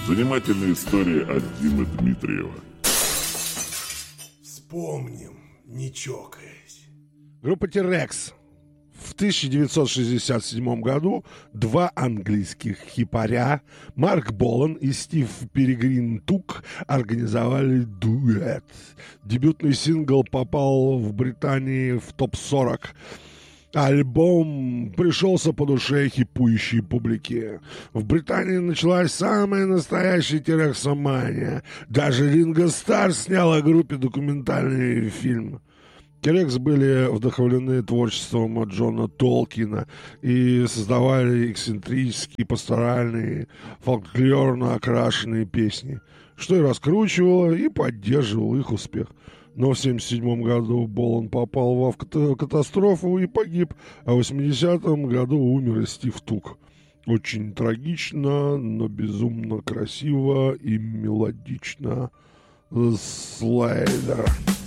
Занимательная история от Димы Дмитриева. Вспомним, не чокаясь. Группа T-Rex. В 1967 году два английских хипаря Марк Болан и Стив Перегрин Тук организовали дуэт. Дебютный сингл попал в Британии в топ-40. Альбом пришелся по душе хипующей публике. В Британии началась самая настоящая терексомания. Даже Ринго Старр снял о группе документальный фильм. T-Rex были вдохновлены творчеством Джона Толкина и создавали эксцентрические, пасторальные, фольклорно окрашенные песни, что и раскручивало, и поддерживало их успех. Но в 1977 году Болан попал в автокатастрофу и погиб, а в 80-м году умер и Стив Тук. Очень трагично, но безумно красиво и мелодично. Слайдер.